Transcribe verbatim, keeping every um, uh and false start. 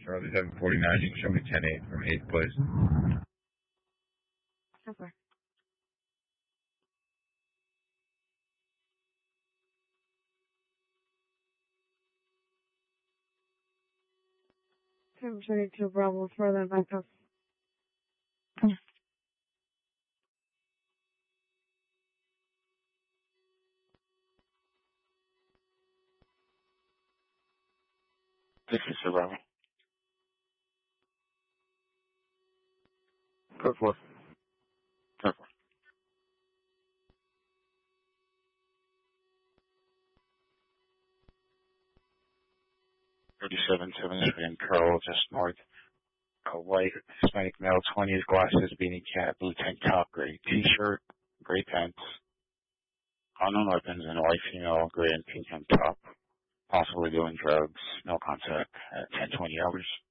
Charlie seven forty-nine, you can show me ten eight from eighth place. Okay. seven thirty-two Bravo, throw that back up. This is the Bravo. Go for it. Go for it. thirty-seven seventy-seven Pearl, just north. A white Hispanic male, twenties, glasses, beanie cap, blue tank top, gray t-shirt, gray pants, unknown weapons, and a white female, gray and pink on top. Possibly doing drugs, no contact at ten twenty hours.